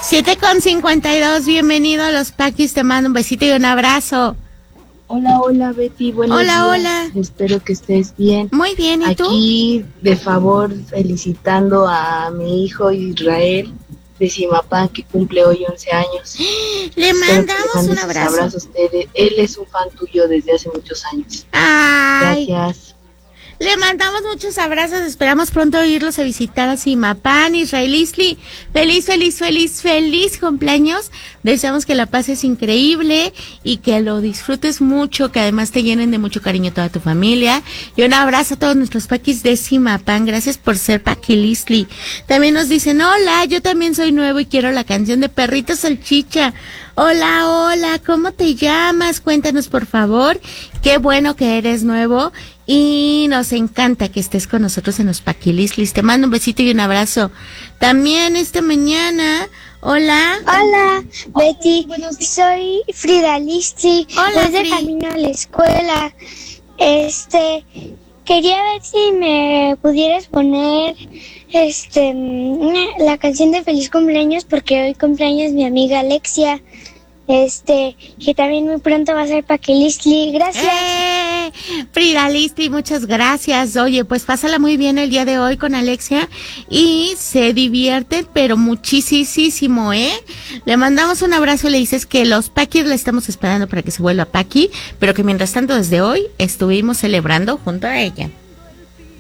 7:52, bienvenido a Los Paquis, te mando un besito y un abrazo. Hola Betty, buenos días. Hola. Espero que estés bien. Muy bien, ¿y tú? Aquí, de favor, felicitando a mi hijo Israel de Zimapán, que cumple hoy 11 años. Le mandamos un sus abrazo. abrazos. Él es un fan tuyo desde hace muchos años. Ay. Gracias. Le mandamos muchos abrazos, esperamos pronto irlos a visitar a Zimapán. Israel Isli, feliz cumpleaños. Deseamos que la pases increíble y que lo disfrutes mucho, que además te llenen de mucho cariño toda tu familia. Y un abrazo a todos nuestros paquis de Zimapán, gracias por ser paquilisli. También nos dicen, hola, yo también soy nuevo y quiero la canción de Perrito Salchicha. Hola, ¿cómo te llamas? Cuéntanos por favor. Qué bueno que eres nuevo y nos encanta que estés con nosotros en los Paquilislis. Te mando un besito y un abrazo. También esta mañana, hola. Hola, Betty. Soy Frida Listi. Hola, Voy de Fri. camino a la escuela. Quería ver si me pudieras poner la canción de feliz cumpleaños, porque hoy cumpleaños mi amiga Alexia. Que también muy pronto va a ser Paquilisli. Gracias. Frida Listi, muchas gracias. Oye, pues pásala muy bien el día de hoy con Alexia y se divierte, pero muchísimo, ¿eh? Le mandamos un abrazo y le dices que los Paquis la estamos esperando para que se vuelva Paqui, pero que mientras tanto desde hoy estuvimos celebrando junto a ella.